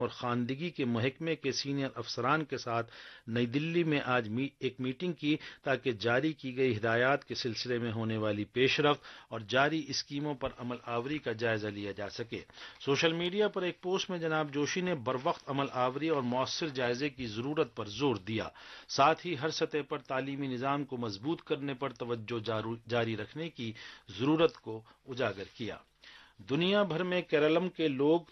और खानदगी के महकमे के सीनियर अफसरान के साथ नई दिल्ली में आज एक मीटिंग की ताकि जारी की गई हिदायत के सिलसिले में होने वाली पेशरफ्त और जारी स्कीमों पर अमल आवरी का जायजा लिया जा सके। सोशल मीडिया पर एक पोस्ट में जनाब जोशी ने बरवक्त अमल आवरी और मौसर जायजे की जरूरत पर जोर दिया। साथ ही हर सतह पर तालीमी निज़ाम को मजबूत करने पर तवज्जो जारी रखने की जरूरत को उजागर किया। दुनिया भर में केरलम के लोग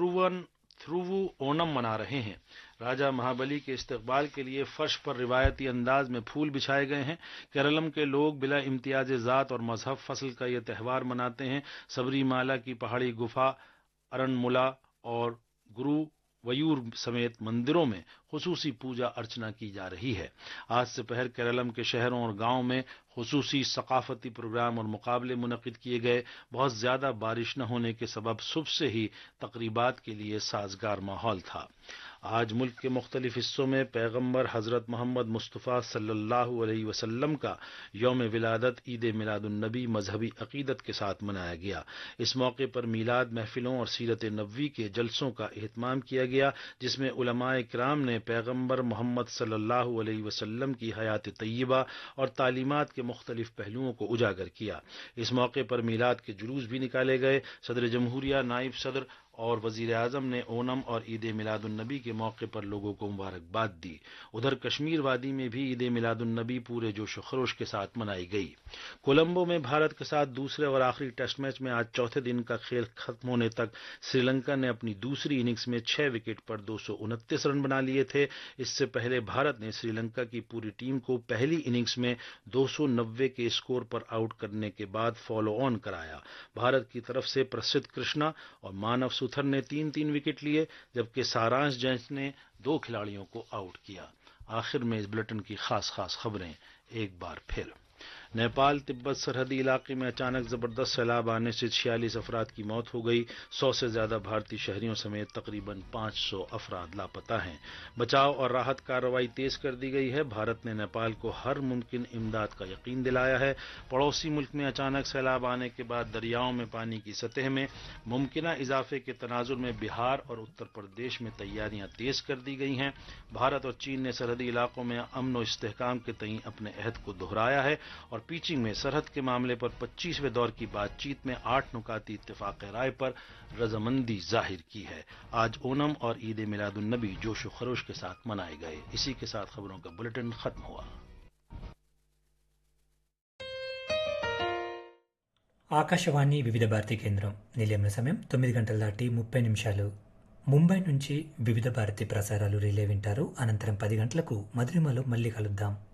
थ्रुवु ओणम मना रहे हैं। राजा महाबली के इस्तकबाल के लिए फर्श पर रिवायती अंदाज में फूल बिछाए गए हैं। केरलम के लोग बिला इम्तियाज ज़ात और मजहब फसल का यह त्यौहार मनाते हैं। सबरीमाला की पहाड़ी गुफा, अरनमुला और गुरु वयूर समेत मंदिरों में खुसूसी पूजा अर्चना की जा रही है। आज से पहर केरलम के शहरों और गांवों में खुसूसी सकाफती प्रोग्राम और मुकाबले मुनक्किद किए गए। बहुत ज्यादा बारिश न होने के सबब सुबह से ही तकरीबात के लिए साजगार माहौल था। आज मुल्क के मुख्तलिफ हिस्सों में पैगम्बर हजरत मोहम्मद मुस्तफ़ा सल्लल्लाहु अलैहि वसल्लम का यौम विलादत ईद मिलादुन्नबी मजहबी अकीदत के साथ मनाया गया। इस मौके पर मीलाद महफिलों और सीरत नबवी के जलसों का एहतमाम किया गया, जिसमें उलमाए किराम ने पैगम्बर मोहम्मद सल्लल्लाहु अलैहि वसल्लम की हयात तय्यबा और तालीमात के मुख्तलिफ पहलुओं को उजागर किया। इस मौके पर मीलाद के जुलूस भी निकाले गए। सदर जमहूरिया, नायब सदर और वजीर आजम ने ओनम और ईद मिलादुन्नबी के मौके पर लोगों को मुबारकबाद दी। उधर कश्मीर वादी में भी ईद मिलादुन्नबी पूरे जोश खरोश के साथ मनाई गई। कोलंबो में भारत के साथ दूसरे और आखिरी टेस्ट मैच में आज चौथे दिन का खेल खत्म होने तक श्रीलंका ने अपनी दूसरी इनिंग्स में 6 विकेट पर 229 रन बना लिए थे। इससे पहले भारत ने श्रीलंका की पूरी टीम को पहली इनिंग्स में 290 के स्कोर पर आउट करने के बाद फॉलो ऑन कराया। भारत की तरफ से प्रसिद्ध कृष्णा और मानव सुथर ने 3-3 विकेट लिए, जबकि सारांश जैस ने 2 खिलाड़ियों को आउट किया। आखिर में इस बुलेटिन की खास खबरें एक बार फिर। नेपाल तिब्बत सरहदी इलाके में अचानक जबरदस्त सैलाब आने से 46 अफराद की मौत हो गई। 100 से ज्यादा भारतीय शहरियों समेत तकरीबन 500 अफराद लापता हैं। बचाव और राहत कार्रवाई तेज कर दी गई है। भारत ने नेपाल को हर मुमकिन इमदाद का यकीन दिलाया है। पड़ोसी मुल्क में अचानक सैलाब आने के बाद दरियाओं में पानी की सतह में मुमकिन इजाफे के तनाजुर में बिहार और उत्तर प्रदेश में तैयारियां तेज कर दी गई हैं। भारत और चीन ने सरहदी इलाकों में अमन और इस्तेहकाम के तईं अपने अहद को दोहराया है और पीचिंग में सरहद के मामले पर 25वें दौर की बातचीत में 8 नुकाती इत्तेफाक राय पर रजामंदी जाहिर की है। आज ओनम और ईद मिलादुन्नबी जोश व खरोश के साथ मनाए गए। इसी के साथ खबरों का बुलेटिन खत्म हुआ। ఆకాశవాణి వివిధ భారతి కేంద్రం నిలయంలో సమయం 9 గంటల దాటి 30 నిమిషాలు. ముంబై నుంచి వివిధ భారతి ప్రసారాలు రిలే వింటారు. అనంతరం 10 గంటలకు మధురిమలో మళ్ళీ కలుద్దాం.